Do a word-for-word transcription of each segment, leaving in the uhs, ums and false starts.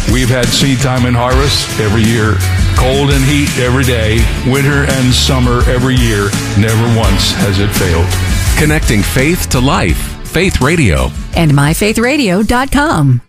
We've had seed time and harvest every year, cold and heat every day, winter and summer every year. Never once has it failed. Connecting faith to life. Faith Radio. And my faith radio dot com.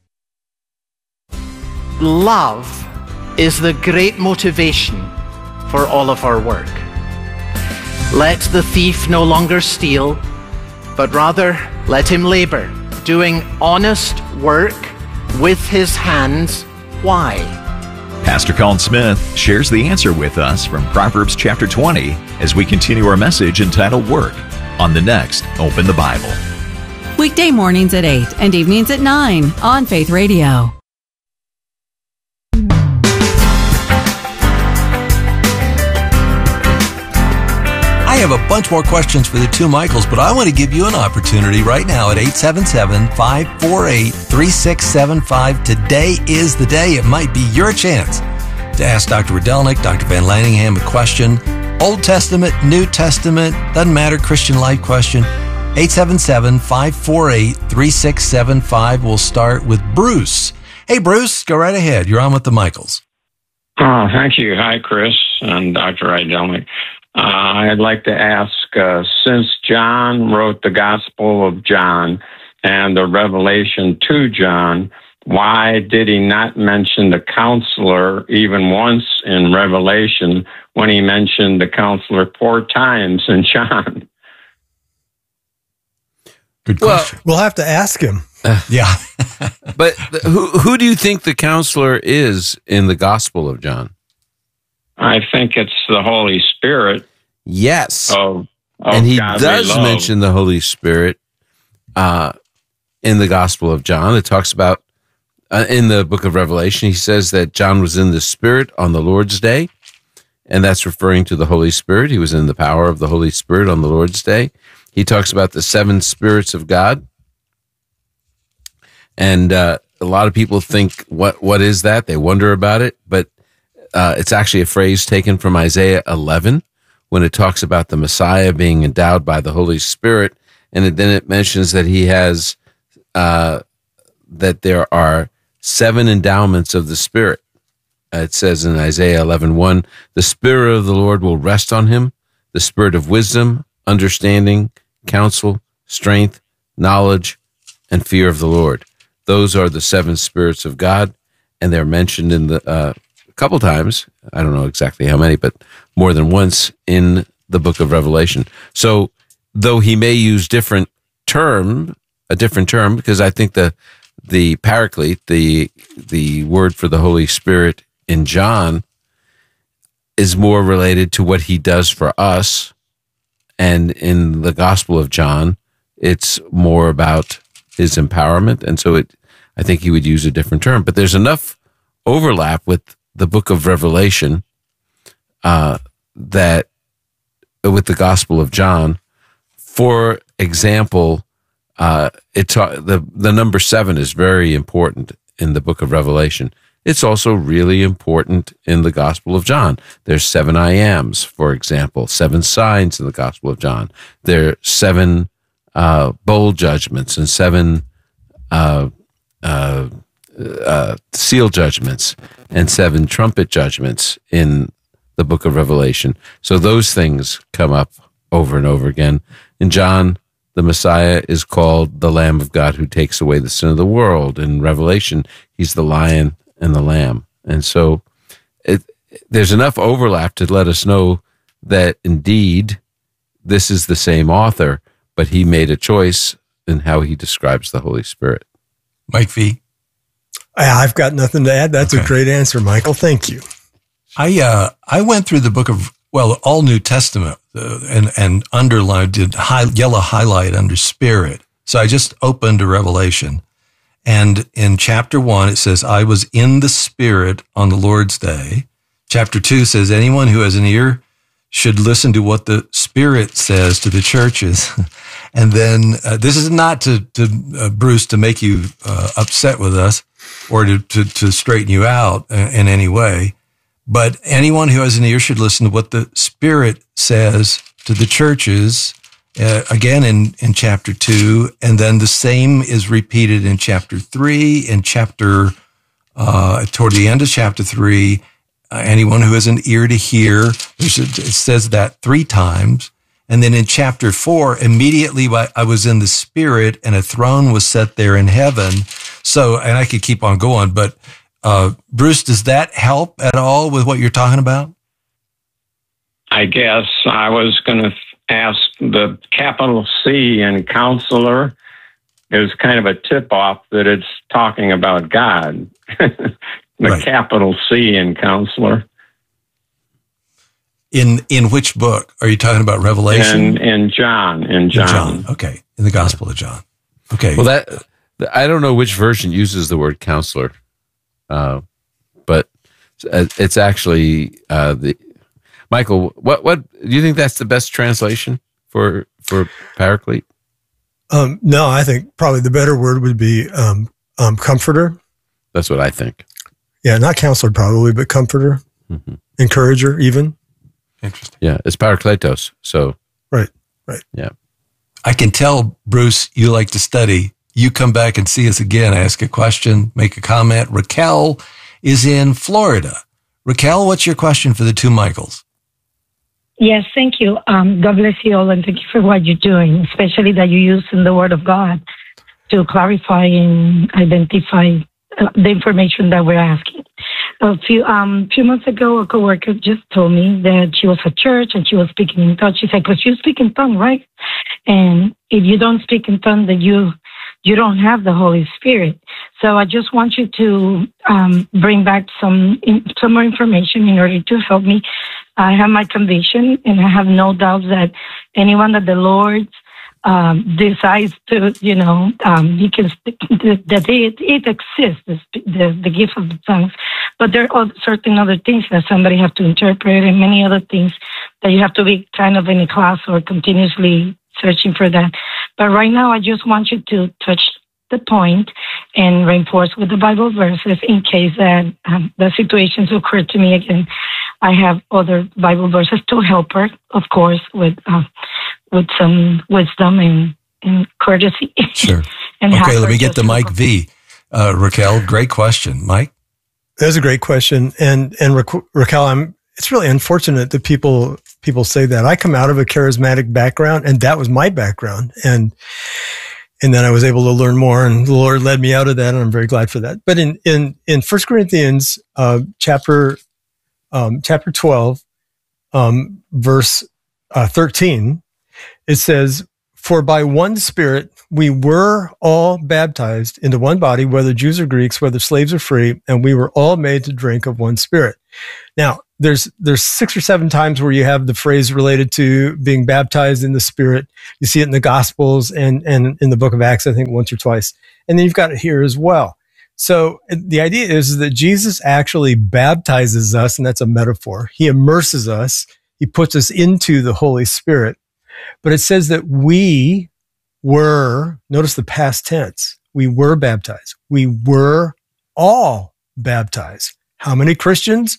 Love is the great motivation for all of our work. Let the thief no longer steal, but rather let him labor, doing honest work with his hands. Why? Pastor Colin Smith shares the answer with us from Proverbs chapter twenty as we continue our message entitled Work on the next Open the Bible. Weekday mornings at eight and evenings at nine on Faith Radio. I have a bunch more questions for the two Michaels, but I want to give you an opportunity right now at eight seven seven, five four eight, three six seven five. Today is the day. It might be your chance to ask Doctor Rydelnik, Doctor Van Lanningham a question. Old Testament, New Testament, doesn't matter, Christian life question. eight seven seven, five four eight, three six seven five. We'll start with Bruce. Hey, Bruce, go right ahead. You're on with the Michaels. Oh, thank you. Hi, Chris and Doctor Rydelnik. Uh, I'd like to ask, uh, since John wrote the Gospel of John and the Revelation to John, why did he not mention the counselor even once in Revelation when he mentioned the counselor four times in John? Good question. Well, we'll have to ask him. Uh, yeah. But who who do you think the counselor is in the Gospel of John? I think it's the Holy Spirit. Yes. Of, of and he godly does love. mention the Holy Spirit uh, in the Gospel of John. It talks about, uh, in the book of Revelation, he says that John was in the Spirit on the Lord's Day, and that's referring to the Holy Spirit. He was in the power of the Holy Spirit on the Lord's Day. He talks about the seven spirits of God. And uh, a lot of people think, what what is that? They wonder about it, but Uh, it's actually a phrase taken from Isaiah eleven when it talks about the Messiah being endowed by the Holy Spirit. And it, then it mentions that he has, uh, that there are seven endowments of the Spirit. Uh, it says in Isaiah eleven one, the Spirit of the Lord will rest on him, the Spirit of wisdom, understanding, counsel, strength, knowledge, and fear of the Lord. Those are the seven spirits of God, and they're mentioned in the, uh, a couple times, I don't know exactly how many, but more than once in the book of Revelation. So though he may use different term, a different term, because I think the the paraclete, the the word for the Holy Spirit in John, is more related to what he does for us, and in the Gospel of John, it's more about his empowerment, and so it, I think he would use a different term. But there's enough overlap with the book of Revelation, uh, that with the Gospel of John. For example, uh, it ta- the the number seven is very important in the book of Revelation. It's also really important in the Gospel of John. There's seven I ams, for example, seven signs in the Gospel of John. There are seven uh, bowl judgments and seven uh, uh, uh, seal judgments and seven trumpet judgments in the book of Revelation. So those things come up over and over again. In John, the Messiah is called the Lamb of God who takes away the sin of the world. In Revelation, he's the lion and the lamb. And so it, there's enough overlap to let us know that indeed this is the same author, but he made a choice in how he describes the Holy Spirit. Mike V. I've got nothing to add. That's Okay. a great answer, Michael. Thank you. I uh, I went through the book of, well, all New Testament uh, and, and underlined, did high, yellow highlight under Spirit. So I just opened to Revelation. And in chapter one, it says, I was in the Spirit on the Lord's day. Chapter two says, anyone who has an ear should listen to what the Spirit says to the churches. And then uh, this is not to, to uh, Bruce, to make you uh, upset with us or to, to, to straighten you out uh, in any way. But anyone who has an ear should listen to what the Spirit says to the churches, uh, again in, in chapter two. And then the same is repeated in chapter three, in chapter uh, toward the end of chapter three, uh, anyone who has an ear to hear, there's a, it says that three times. And then in chapter four, immediately I was in the Spirit and a throne was set there in heaven. So, and I could keep on going, but uh, Bruce, does that help at all with what you're talking about? I guess I was going to ask the capital C in counselor is kind of a tip-off that it's talking about God. the right. Capital C in counselor. In in which book? Are you talking about Revelation? In, in John. In John. In John. Okay. In the Gospel of John. Okay. Well, that I don't know which version uses the word counselor, uh, but it's actually uh, the Michael. What what do you think that's the best translation for for Paraclete? Um, no, I think probably the better word would be um, um, comforter. That's what I think. Yeah, not counselor probably, but comforter, mm-hmm. encourager, even. Interesting. Yeah, it's Parakletos. So right, right. Yeah, I can tell, Bruce, you like to study. You come back and see us again, ask a question, make a comment. Raquel is in Florida. Raquel, what's your question for the two Michaels? Yes, thank you. Um, God bless you all, and thank you for what you're doing, especially that you use in the Word of God to clarify and identify uh, the information that we're asking. A few um few months ago, a coworker just told me that she was at church and she was speaking in tongues. She said, "Because you speak in tongues, right? And if you don't speak in tongues, then you you don't have the Holy Spirit." So I just want you to um, bring back some in, some more information in order to help me. I have my conviction, and I have no doubt that anyone that the Lord um, decides to, you know, um, he can that it, it exists, the, the the gift of the tongues. But there are certain other things that somebody have to interpret, and many other things that you have to be kind of in a class or continuously searching for that. But right now, I just want you to touch the point and reinforce with the Bible verses in case that um, the situations occur to me again. I have other Bible verses to help her, of course, with uh, with some wisdom and, and courtesy. Sure. and okay, let me get to Mike V. Uh, Raquel, great question. Mike? That's a great question. And and Ra- Raquel, I'm, it's really unfortunate that people people say that. I come out of a charismatic background, and that was my background. And and then I was able to learn more, and the Lord led me out of that, and I'm very glad for that. But in in in First Corinthians uh, chapter um, chapter twelve, um, verse uh, thirteen, it says, "For by one Spirit we were all baptized into one body, whether Jews or Greeks, whether slaves or free, and we were all made to drink of one Spirit." Now, there's there's six or seven times where you have the phrase related to being baptized in the Spirit. You see it in the Gospels and, and in the book of Acts, I think once or twice. And then you've got it here as well. So the idea is that Jesus actually baptizes us, and that's a metaphor. He immerses us. He puts us into the Holy Spirit. But it says that we were, notice the past tense, we were baptized. We were all baptized. How many Christians?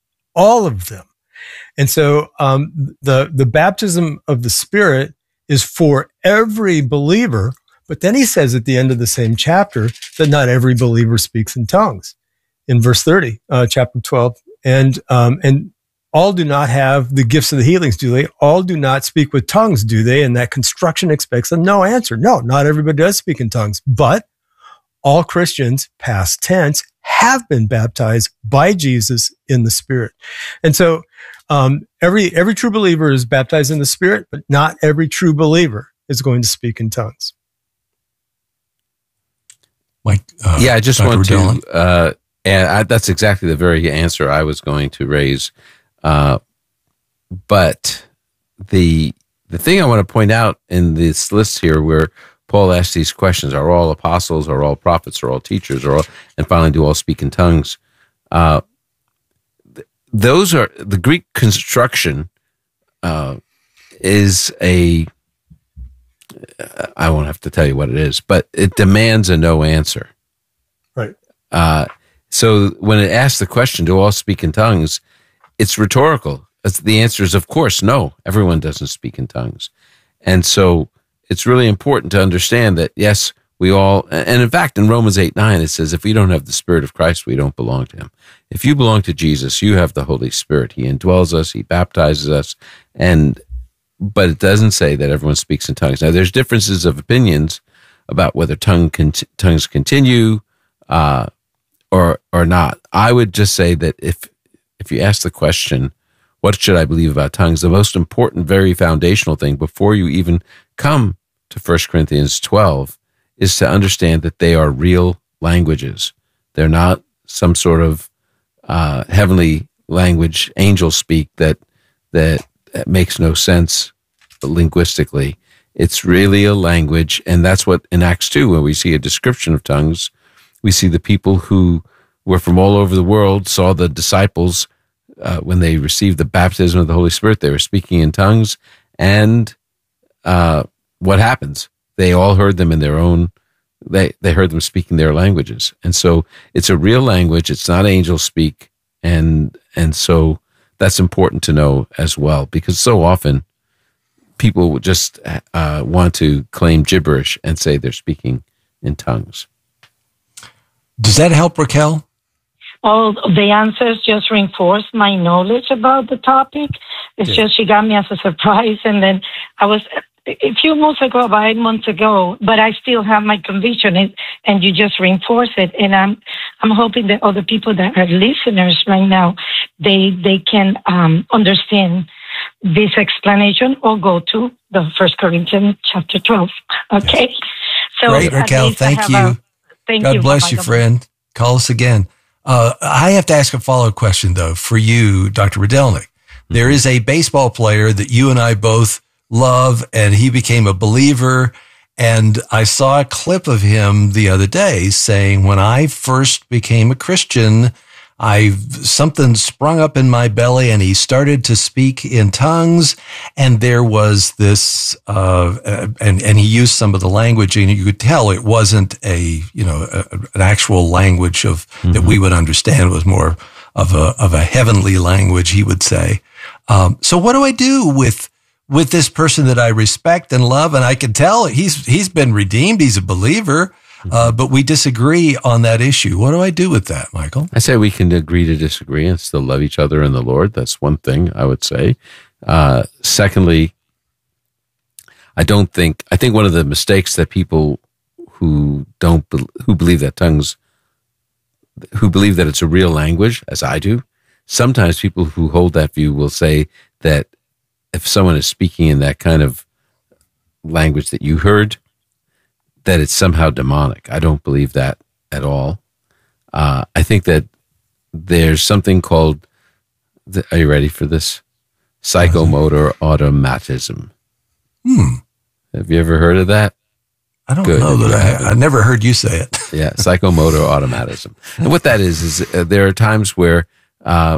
All of them. And so um, the, the baptism of the Spirit is for every believer. But then he says at the end of the same chapter that not every believer speaks in tongues. In verse thirty, uh, chapter twelve, and um, and all do not have the gifts of the healings, do they? All do not speak with tongues, do they? And that construction expects a no answer. No, not everybody does speak in tongues, but all Christians, past tense, have been baptized by Jesus in the Spirit. And so um, every every true believer is baptized in the Spirit, but not every true believer is going to speak in tongues. Mike, uh, yeah, I just Doctor want Dillon. to, uh, and I, that's exactly the very answer I was going to raise. Uh, but the the thing I want to point out in this list here, where Paul asks these questions: are all apostles? Are all prophets? Are all teachers? Are all, and finally, do all speak in tongues? Uh, th- those are the Greek construction uh, is a. I won't have to tell you what it is, but it demands a no answer. Right. Uh, so when it asks the question, do all speak in tongues? It's rhetorical. It's, the answer is, of course, no. Everyone doesn't speak in tongues. And so it's really important to understand that, yes, We all, and in fact, in Romans eight nine, it says, if we don't have the Spirit of Christ, we don't belong to him. If you belong to Jesus, you have the Holy Spirit. He indwells us, he baptizes us, and but it doesn't say that everyone speaks in tongues. Now, there's differences of opinions about whether tongue con- tongues continue uh, or or not. I would just say that if if you ask the question, what should I believe about tongues, the most important, very foundational thing before you even come to First Corinthians twelve is to understand that they are real languages. They're not some sort of uh, heavenly language, angel speak that, that that makes no sense linguistically. It's really a language, and that's what in Acts two, when we see a description of tongues, we see the people who were from all over the world saw the disciples uh, when they received the baptism of the Holy Spirit. They were speaking in tongues, and uh, what happens? They all heard them in their own, they, they heard them speaking their languages. And so it's a real language. It's not angel speak. And, and so that's important to know as well, because so often people just uh, want to claim gibberish and say they're speaking in tongues. Does that help, Raquel? All the answers just reinforced my knowledge about the topic. It's yeah. just she got me as a surprise. And then I was a few months ago, about eight months ago, but I still have my conviction, and, and you just reinforce it. And I'm I'm hoping that other people that are listeners right now, they they can um, understand this explanation or go to the First Corinthians chapter twelve. Okay. So great, Raquel. Thank you. A, thank God you. bless you, friend. Call us again. Uh, I have to ask a follow-up question, though, for you, Doctor Rydelnik. There is a baseball player that you and I both love, and he became a believer. And I saw a clip of him the other day saying, when I first became a Christian, I something sprung up in my belly, and he started to speak in tongues. And there was this, uh, and and he used some of the language, and you could tell it wasn't a you know a, an actual language of mm-hmm. that we would understand. It was more of a of a heavenly language, he would say. Um, so what do I do with with this person that I respect and love, and I can tell he's he's been redeemed, he's a believer, uh, but we disagree on that issue. What do I do with that, Michael? I say we can agree to disagree and still love each other in the Lord. That's one thing I would say. Uh, secondly, I don't think I think one of the mistakes that people who don't who believe that tongues who believe that it's a real language, as I do, sometimes people who hold that view will say that if someone is speaking in that kind of language that you heard, that it's somehow demonic. I don't believe that at all. Uh, I think that there's something called, the, are you ready for this? Psychomotor automatism. Hmm. Have you ever heard of that? I don't Good. know that I, I never heard you say it. Yeah, psychomotor automatism. And what that is, is uh, there are times where uh,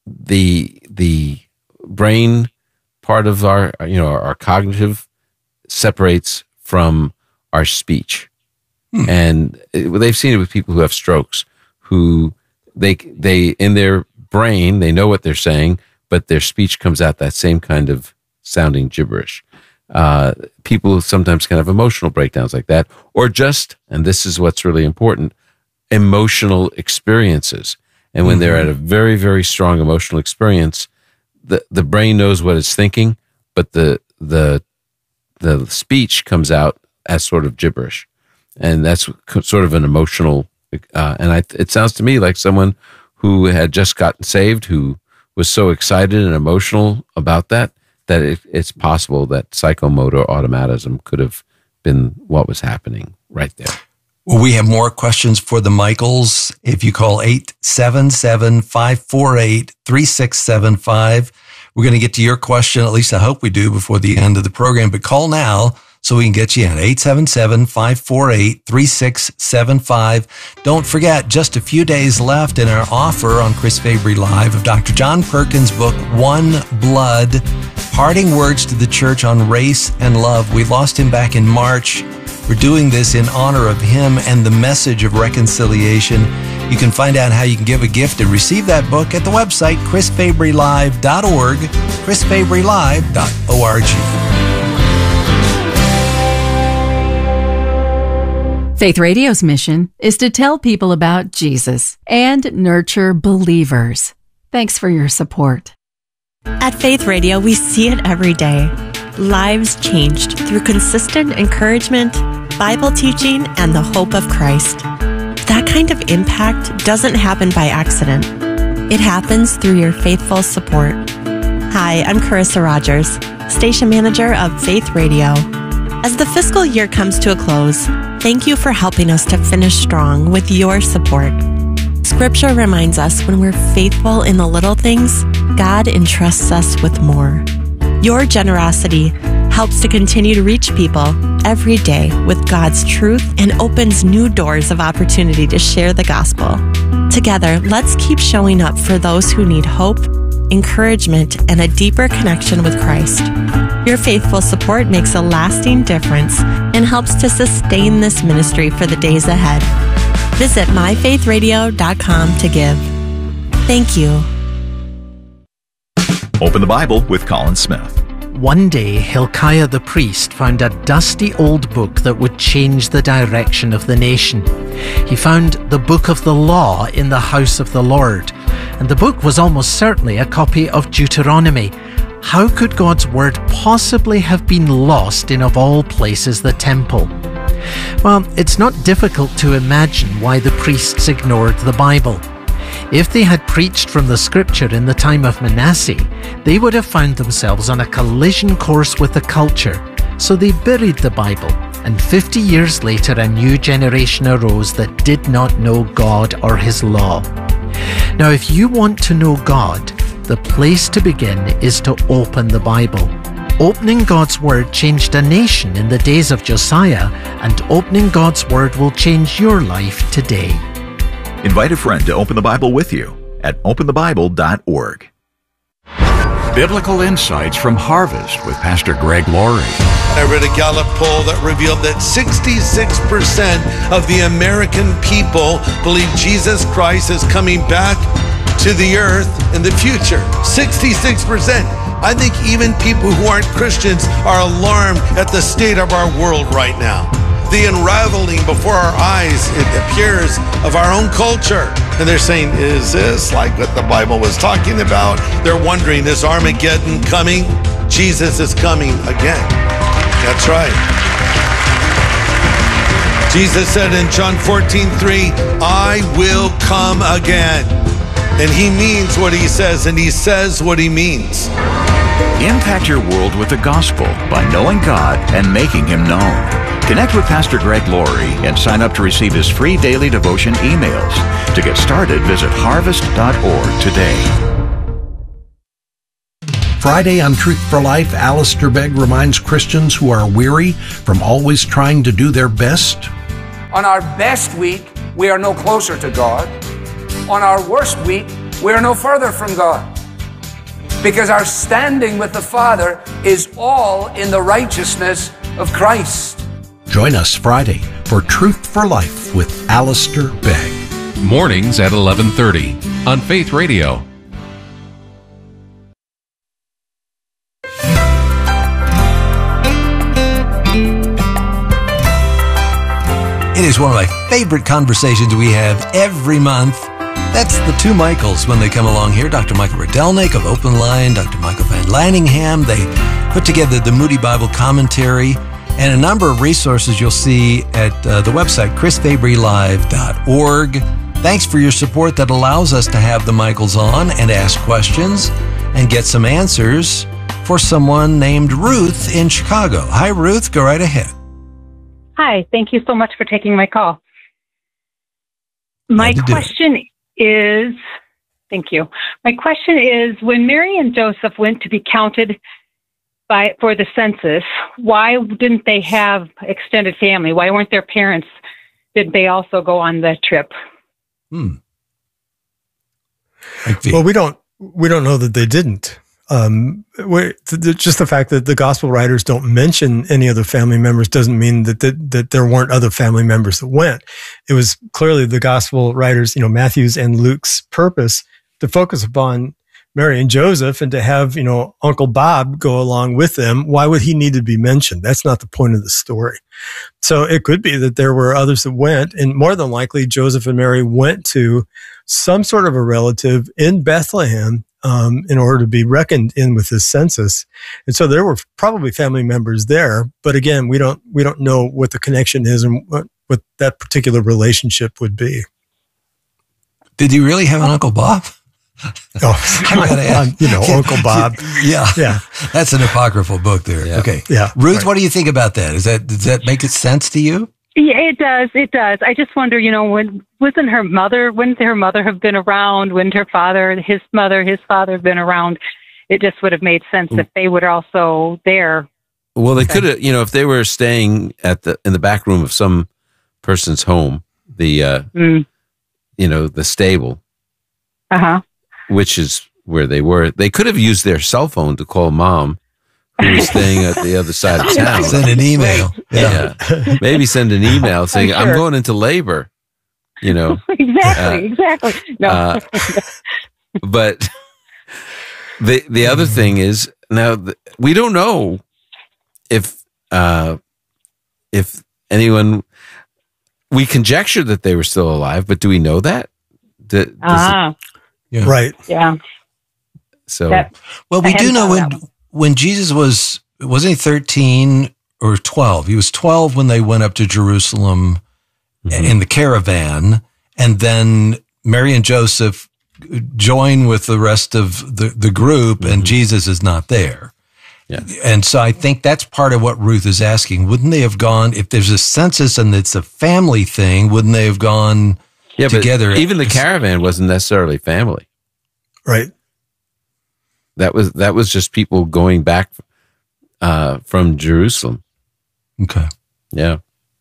the the brain part of our, you know, our, our cognitive separates from our speech. Hmm. And it, well, they've seen it with people who have strokes, who they, they, in their brain, they know what they're saying, but their speech comes out that same kind of sounding gibberish. Uh, people sometimes can have emotional breakdowns like that, or just, and this is what's really important, emotional experiences. And when mm-hmm. they're at a very, very strong emotional experience, the, the brain knows what it's thinking, but the, the, the speech comes out as sort of gibberish. And that's sort of an emotional, uh, and I, it sounds to me like someone who had just gotten saved, who was so excited and emotional about that, that it, it's possible that psychomotor automatism could have been what was happening right there. Well, we have more questions for the Michaels. If you call eight seven seven, five four eight, three six seven five, we're going to get to your question. At least I hope we do before the end of the program. But call now so we can get you in. eight seven seven, five four eight, three six seven five. Don't forget, just a few days left in our offer on Chris Fabry Live of Doctor John Perkins' book, One Blood, Parting Words to the Church on Race and Love. We lost him back in March. We're doing this in honor of him and the message of reconciliation. You can find out how you can give a gift and receive that book at the website chris fabry live dot org, chris fabry live dot org. Faith Radio's mission is to tell people about Jesus and nurture believers. Thanks for your support. At Faith Radio, we see it every day. Lives changed through consistent encouragement, Bible teaching, and the hope of Christ. That kind of impact doesn't happen by accident. It happens through your faithful support. Hi, I'm Carissa Rogers, Station Manager of Faith Radio. As the fiscal year comes to a close, thank you for helping us to finish strong with your support. Scripture reminds us when we're faithful in the little things, God entrusts us with more. Your generosity helps to continue to reach people every day with God's truth and opens new doors of opportunity to share the gospel. Together, let's keep showing up for those who need hope, encouragement, and a deeper connection with Christ. Your faithful support makes a lasting difference and helps to sustain this ministry for the days ahead. Visit my faith radio dot com to give. Thank you. Open the Bible with Colin Smith. One day, Hilkiah the priest found a dusty old book that would change the direction of the nation. He found the book of the law in the house of the Lord, and the book was almost certainly a copy of Deuteronomy. How could God's word possibly have been lost in, of all places, the temple? Well, it's not difficult to imagine why the priests ignored the Bible. If they had preached from the scripture in the time of Manasseh, they would have found themselves on a collision course with the culture, so they buried the Bible, and fifty years later a new generation arose that did not know God or His law. Now, if you want to know God, the place to begin is to open the Bible. Opening God's Word changed a nation in the days of Josiah, and opening God's Word will change your life today. Invite a friend to open the Bible with you at open the bible dot org. Biblical Insights from Harvest with Pastor Greg Laurie. I read a Gallup poll that revealed that sixty-six percent of the American people believe Jesus Christ is coming back to the earth in the future. sixty-six percent. I think even people who aren't Christians are alarmed at the state of our world right now. The unraveling before our eyes, it appears, of our own culture. And they're saying, is this like what the Bible was talking about? They're wondering, is Armageddon coming? Jesus is coming again. That's right. Jesus said in John fourteen three, I will come again. And He means what He says, and He says what He means. Impact your world with the gospel by knowing God and making Him known. Connect with Pastor Greg Laurie and sign up to receive his free daily devotion emails. To get started, visit harvest dot org today. Friday on Truth for Life, Alistair Begg reminds Christians who are weary from always trying to do their best. On our best week, we are no closer to God. On our worst week, we are no further from God. Because our standing with the Father is all in the righteousness of Christ. Join us Friday for Truth for Life with Alistair Begg. Mornings at eleven thirty on Faith Radio. It is one of my favorite conversations we have every month. That's the two Michaels when they come along here. Doctor Michael Rydelnik of Open Line, Doctor Michael Van Lanningham. They put together the Moody Bible Commentary and a number of resources you'll see at uh, the website, chris fabry live dot org. Thanks for your support that allows us to have the Michaels on and ask questions and get some answers for someone named Ruth in Chicago. Hi, Ruth. Go right ahead. Hi. Thank you so much for taking my call. My question is, thank you. My question is, when Mary and Joseph went to be counted by for the census, why didn't they have extended family? Why weren't their parents, did they also go on the trip? Hmm. Well, we don't we don't know that they didn't. Um, we, just the fact that the gospel writers don't mention any other family members doesn't mean that, that that there weren't other family members that went. It was clearly the gospel writers, you know, Matthew's and Luke's purpose to focus upon Mary and Joseph, and to have, you know, Uncle Bob go along with them, why would he need to be mentioned? That's not the point of the story. So it could be that there were others that went, and more than likely Joseph and Mary went to some sort of a relative in Bethlehem um, in order to be reckoned in with this census. And so there were probably family members there. But again, we don't we don't know what the connection is and what, what that particular relationship would be. Did you really have an Uncle Bob? Oh, um, you know, Uncle Bob. Yeah, yeah, that's an apocryphal book there. Yeah. Okay, yeah. Ruth, right. what do you think about that? Is that does that make sense to you? Yeah, it does. It does. I just wonder, you know, when wasn't her mother? Wouldn't her mother have been around? Wouldn't her father, his mother, his father have been around? It just would have made sense if they were also there. Well, they could have, you know, if they were staying at the in the back room of some person's home, the, uh, mm. you know, the stable, uh huh, which is where they were. They could have used their cell phone to call mom, who was staying at the other side of town. Send an email. Yeah. yeah. Maybe send an email saying, sure. I'm going into labor, you know. exactly, uh, exactly. No. Uh, but the the other thing is, now, th- we don't know if uh, if anyone, we conjecture that they were still alive, but do we know that? D- does ah. it, yeah. Right. Yeah. So, that, well, we I do know when, that when Jesus was, wasn't he thirteen or twelve? He was twelve when they went up to Jerusalem mm-hmm. in the caravan, and then Mary and Joseph join with the rest of the, the group, mm-hmm. and Jesus is not there. Yeah. And so I think that's part of what Ruth is asking. Wouldn't they have gone, if there's a census and it's a family thing, wouldn't they have gone yeah, together? But even the caravan wasn't necessarily family. Right. That was that was just people going back uh, from Jerusalem. Okay. Yeah.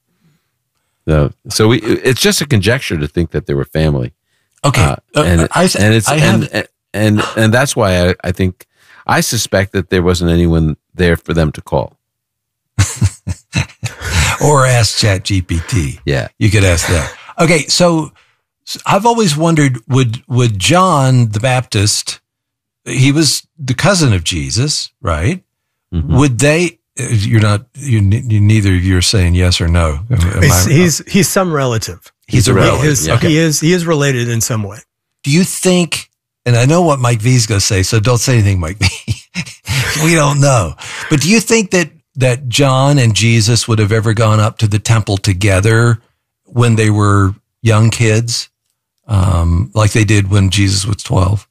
So, so we, it's just a conjecture to think that they were family. Okay. Uh, and, uh, I, and it's I and, have, and and and that's why I, I think I suspect that there wasn't anyone there for them to call. Or ask Chat G P T. Yeah. You could ask that. Okay, so, so I've always wondered, would would John the Baptist, he was the cousin of Jesus, right? Mm-hmm. Would they, you're not, you, you neither of you are saying yes or no. Am he's, I, he's, he's some relative. He's a relative. He is, okay. he is, he is related in some way. Do you think, and I know what Mike V's going to say, so don't say anything, Mike V. We don't know. But do you think that, that John and Jesus would have ever gone up to the temple together when they were young kids, um, like they did when Jesus was twelve?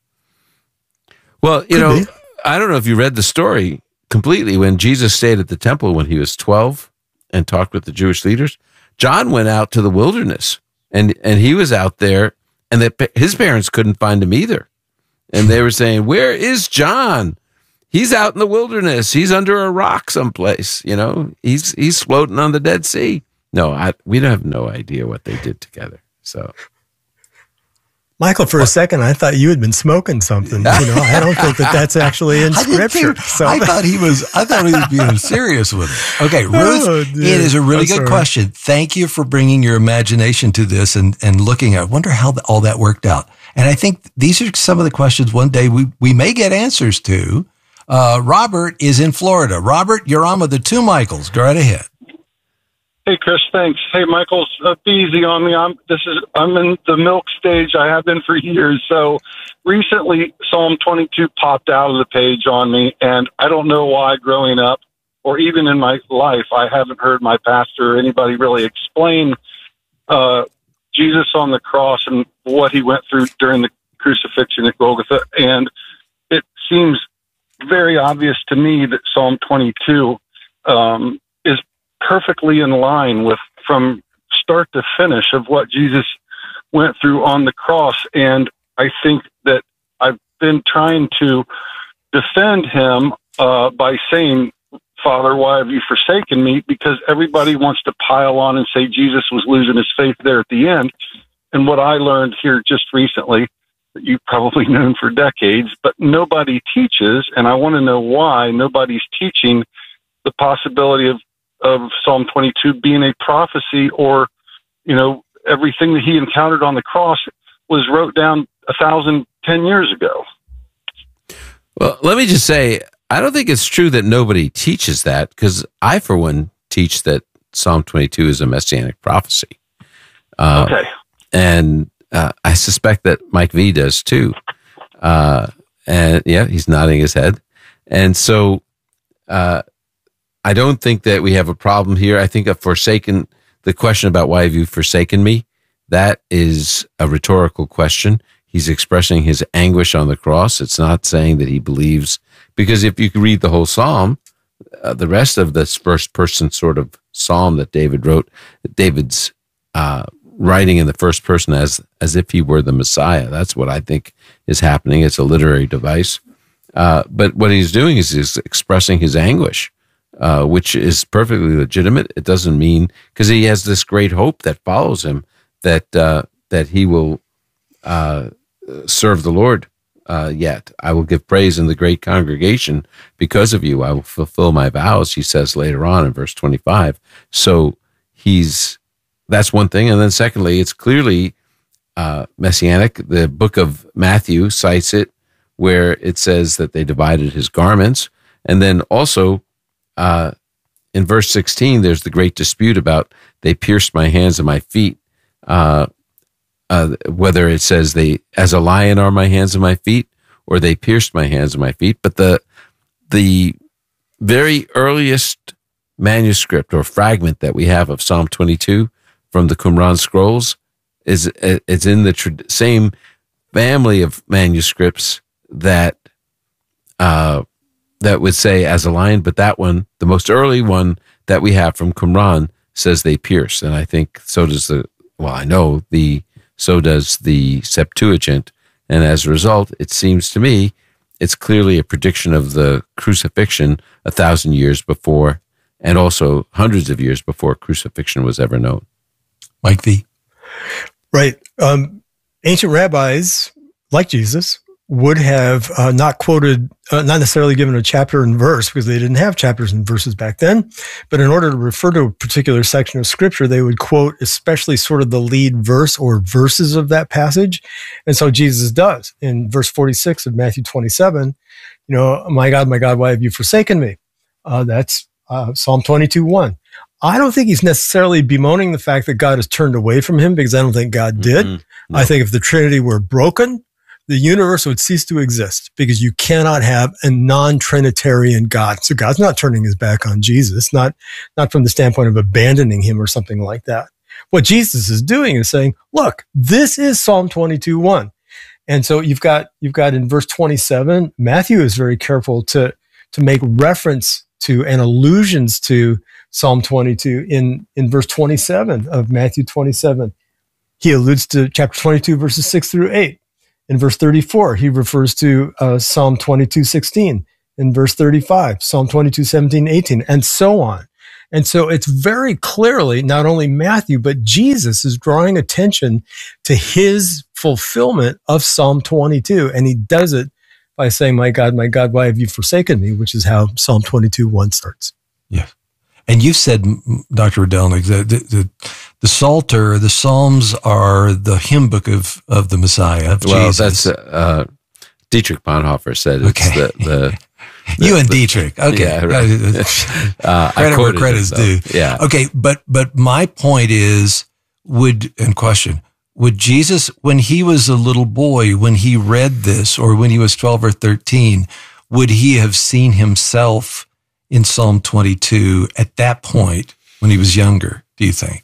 Well, you Could know, be. I don't know if you read the story completely. When Jesus stayed at the temple when he was twelve and talked with the Jewish leaders, John went out to the wilderness, and, and he was out there, and the, his parents couldn't find him either. And they were saying, where is John? He's out in the wilderness. He's under a rock someplace. You know, he's he's floating on the Dead Sea. No, I, we don't have no idea what they did together. So, Michael, for a second, I thought you had been smoking something. You know, I don't think that that's actually in I didn't scripture. think- So I thought he was. I thought he was being serious with it. Okay, Ruth, Oh, dear. it is a really I'm good sorry. question. Thank you for bringing your imagination to this and and looking at. I wonder how the, all that worked out. And I think these are some of the questions one day we we may get answers to. Uh, Robert is in Florida. Robert, you're on with the two Michaels. Go right ahead. Hey, Chris, thanks. Hey, Michael, uh, be easy on me. I'm this is I'm in the milk stage. I have been for years. So recently, Psalm twenty-two popped out of the page on me, and I don't know why. Growing up, or even in my life, I haven't heard my pastor or anybody really explain uh, Jesus on the cross and what he went through during the crucifixion at Golgotha. And it seems very obvious to me that Psalm twenty-two um, is perfectly in line with from start to finish of what Jesus went through on the cross. And I think that I've been trying to defend him uh, by saying, Father, why have you forsaken me? Because everybody wants to pile on and say Jesus was losing his faith there at the end. And what I learned here just recently, that you've probably known for decades, but nobody teaches, and I want to know why nobody's teaching the possibility of of Psalm twenty-two being a prophecy, or, you know, everything that he encountered on the cross was wrote down a thousand, ten years ago. Well, let me just say, I don't think it's true that nobody teaches that, because I, for one, teach that Psalm twenty-two is a messianic prophecy. Uh, okay. And uh, I suspect that Mike V does too. Uh, and yeah, he's nodding his head. And so uh, I don't think that we have a problem here. I think of forsaken, the question about why have you forsaken me, that is a rhetorical question. He's expressing his anguish on the cross. It's not saying that he believes, because if you read the whole psalm, uh, the rest of this first person sort of psalm that David wrote, David's uh, writing in the first person as as if he were the Messiah. That's what I think is happening. It's a literary device. Uh, but what he's doing is he's expressing his anguish, uh, which is perfectly legitimate. It doesn't mean, because he has this great hope that follows him, that uh, that he will uh, serve the Lord uh, yet. I will give praise in the great congregation because of you. I will fulfill my vows, he says later on in verse twenty-five. So he's, that's one thing. And then secondly, it's clearly uh, messianic. The book of Matthew cites it, where it says that they divided his garments. And then also uh, in verse sixteen, there's the great dispute about they pierced my hands and my feet. Uh, uh, whether it says they, as a lion are my hands and my feet, or they pierced my hands and my feet. But the the very earliest manuscript or fragment that we have of Psalm twenty-two from the Qumran scrolls is it's in the tr- same family of manuscripts that uh, that would say as a lion, but that one, the most early one that we have from Qumran, says they pierce, and I think so does the. Well, I know the so does the Septuagint, and as a result, it seems to me it's clearly a prediction of the crucifixion a thousand years before, and also hundreds of years before crucifixion was ever known. Mike V. Right. Um, ancient rabbis, like Jesus, would have uh, not quoted, uh, not necessarily given a chapter and verse, because they didn't have chapters and verses back then. But in order to refer to a particular section of scripture, they would quote especially sort of the lead verse or verses of that passage. And so Jesus does in verse forty-six of Matthew twenty-seven, you know, my God, my God, why have you forsaken me? Uh, that's uh, Psalm twenty-two one. I don't think he's necessarily bemoaning the fact that God has turned away from him, because I don't think God did. Mm-hmm. No. I think if the Trinity were broken, the universe would cease to exist, because you cannot have a non-Trinitarian God. So God's not turning his back on Jesus, not, not from the standpoint of abandoning him or something like that. What Jesus is doing is saying, look, this is Psalm twenty-two one. And so you've got, you've got in verse twenty-seven, Matthew is very careful to, to make reference to and allusions to Psalm twenty-two in, in verse twenty-seven of Matthew twenty-seven. He alludes to chapter twenty-two, verses six through eight. In verse thirty-four, he refers to uh, Psalm twenty-two sixteen. In verse thirty-five, Psalm twenty-two seventeen, eighteen, and so on. And so it's very clearly not only Matthew, but Jesus is drawing attention to his fulfillment of Psalm twenty-two. And he does it by saying, my God, my God, why have you forsaken me? Which is how Psalm twenty-two one starts. Yes. And you said, Doctor Rydelnik, that the, the, the Psalter, the Psalms are the hymn book of, of the Messiah, of well, Jesus. that's uh, Dietrich Bonhoeffer said it's okay. the, the, the you and the, Dietrich. Okay. Yeah, right. uh, Credit where credit's due. Yeah. Okay. But, but my point is, would, and question, would Jesus, when he was a little boy, when he read this, or when he was twelve or thirteen, would he have seen himself in Psalm twenty-two at that point when he was younger, do you think?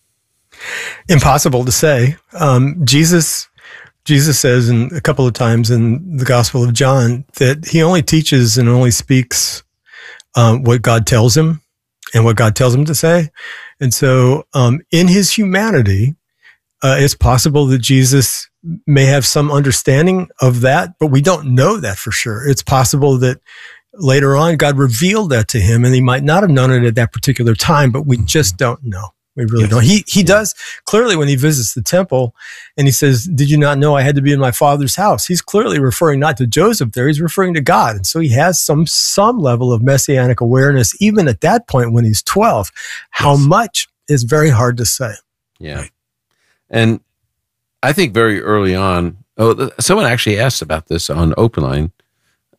Impossible to say. Um, Jesus, Jesus says in a couple of times in the Gospel of John that he only teaches and only speaks um, what God tells him and what God tells him to say. And so um, in his humanity, uh, it's possible that Jesus may have some understanding of that, but we don't know that for sure. It's possible that later on, God revealed that to him, and he might not have known it at that particular time, but we just don't know. We really yes. don't. He he does clearly when he visits the temple, and he says, "Did you not know I had to be in my Father's house?" He's clearly referring not to Joseph there; he's referring to God, and so he has some some level of messianic awareness even at that point when he's twelve. How yes. much is very hard to say. Yeah, right. And I think very early on, oh, someone actually asked about this on Open Line.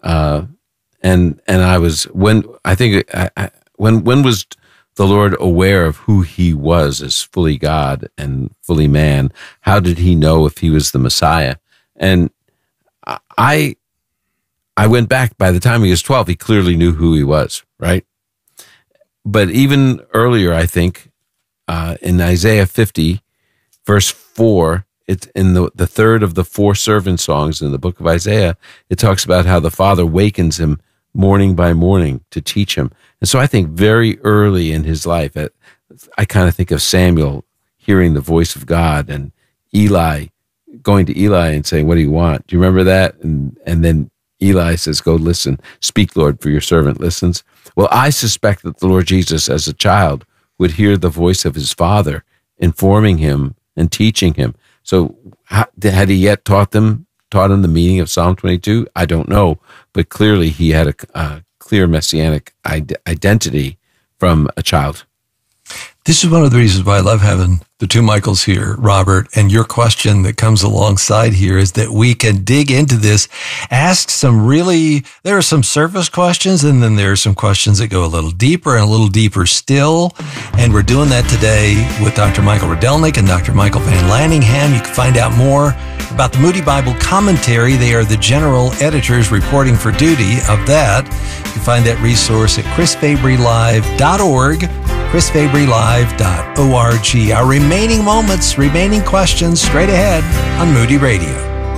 Uh, and and I was when I think I, I, when when was the Lord aware of who he was as fully God and fully man? How did he know if he was the Messiah? And I I went back. By the time he was twelve, he clearly knew who he was, right? But even earlier, I think, uh, in Isaiah fifty, verse four, it's in the, the third of the four servant songs in the book of Isaiah, it talks about how the Father wakens him morning by morning to teach him. And so I think very early in his life, I kind of think of Samuel hearing the voice of God and Eli going to Eli and saying, what do you want? Do you remember that? And and then Eli says, go listen. Speak, Lord, for your servant listens. Well, I suspect that the Lord Jesus, as a child, would hear the voice of his Father informing him and teaching him. So how, had he yet taught them, taught him the meaning of Psalm twenty-two? I don't know. But clearly he had a, a clear messianic id- identity from a child. This is one of the reasons why I love having the two Michaels here, Robert, and your question that comes alongside here is that we can dig into this, ask some really, there are some surface questions, and then there are some questions that go a little deeper and a little deeper still. And we're doing that today with Doctor Michael Rydelnik and Doctor Michael Van Lanningham. You can find out more about the Moody Bible Commentary. They are the general editors reporting for duty of that. You can find that resource at chris fabry live dot org. chris fabry live dot org. Our remaining moments, remaining questions straight ahead on Moody Radio.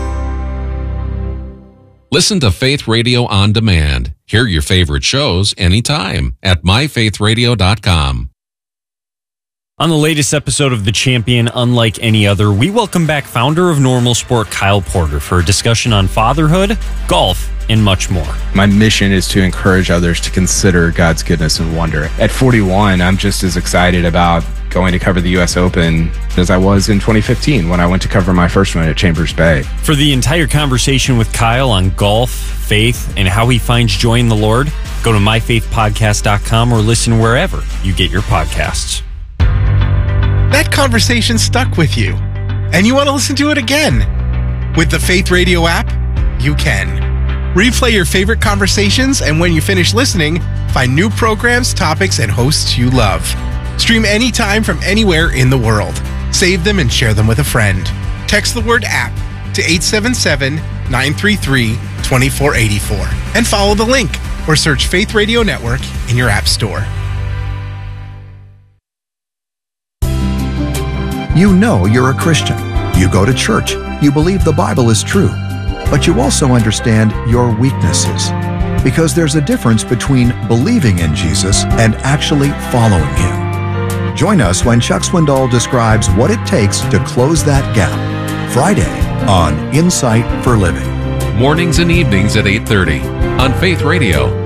Listen to Faith Radio on demand. Hear your favorite shows anytime at my faith radio dot com. On the latest episode of The Champion, Unlike Any Other, we welcome back founder of Normal Sport, Kyle Porter, for a discussion on fatherhood, golf, and much more. My mission is to encourage others to consider God's goodness and wonder. At forty-one, I'm just as excited about going to cover the U S Open as I was in twenty fifteen when I went to cover my first one at Chambers Bay. For the entire conversation with Kyle on golf, faith, and how he finds joy in the Lord, go to my faith podcast dot com or listen wherever you get your podcasts. That conversation stuck with you, and you want to listen to it again. With the Faith Radio app, you can. Replay your favorite conversations, and when you finish listening, find new programs, topics, and hosts you love. Stream anytime from anywhere in the world. Save them and share them with a friend. Text the word app to eight seven seven, nine three three, two four eight four and follow the link or search Faith Radio Network in your app store. You know you're a Christian. You go to church. You believe the Bible is true. But you also understand your weaknesses. Because there's a difference between believing in Jesus and actually following him. Join us when Chuck Swindoll describes what it takes to close that gap. Friday on Insight for Living. Mornings and evenings at eight thirty on Faith Radio.